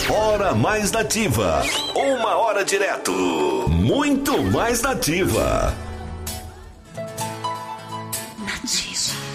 Hora Mais Nativa. 1 hora direto. Muito mais nativa. Nativa.